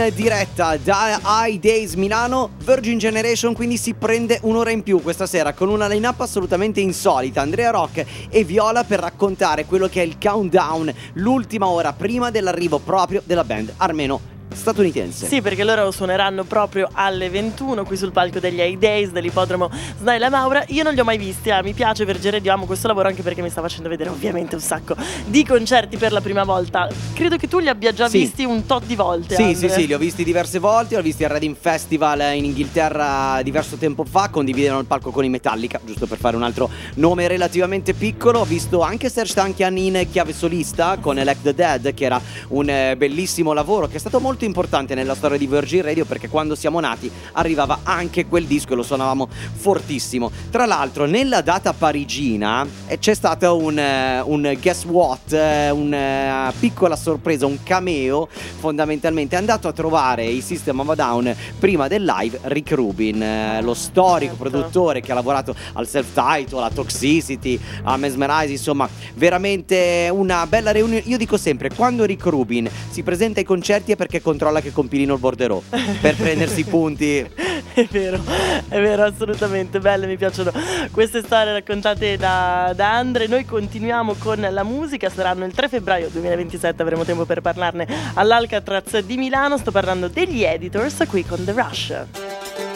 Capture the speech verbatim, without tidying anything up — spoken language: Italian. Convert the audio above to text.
Diretta da I Days Milano, Virgin Generation quindi si prende un'ora in più questa sera con una line-up assolutamente insolita. Andrea Rock e Viola per raccontare quello che è il countdown, l'ultima ora prima dell'arrivo proprio della band armeno statunitense. Sì, perché loro suoneranno proprio alle ventuno qui sul palco degli I Days dell'ippodromo Snaila Maura. Io non li ho mai visti, eh. Mi piace Virgin Radio, amo questo lavoro anche perché mi sta facendo vedere ovviamente un sacco di concerti per la prima volta. Credo che tu li abbia già sì. visti un tot di volte. Sì, Andre. sì, sì, li ho visti diverse volte. Ho visti al Reading Festival in Inghilterra diverso tempo fa. Condividevano il palco con i Metallica, giusto per fare un altro nome relativamente piccolo. Ho visto anche Serj Tankian in chiave solista con Elect the Dead, che era un eh, bellissimo lavoro che è stato molto importante nella storia di Virgin Radio, perché quando siamo nati arrivava anche quel disco e lo suonavamo fortissimo. Tra l'altro nella data parigina eh, c'è stata un, eh, un guess what, eh, una piccola sorpresa, un cameo. Fondamentalmente è andato a trovare i System of a Down prima del live Rick Rubin, eh, lo storico certo. produttore che ha lavorato al Self-Titled, a Toxicity, a Mesmerize, insomma veramente una bella riunione. Io dico sempre, quando Rick Rubin si presenta ai concerti è perché controlla che compilino il borderò per prendersi i punti. È vero, è vero, assolutamente belle, mi piacciono queste storie raccontate da, da Andre. Noi continuiamo con la musica, saranno il tre febbraio duemilaventisette, avremo tempo per parlarne all'Alcatraz di Milano. Sto parlando degli Editors qui con The Rush.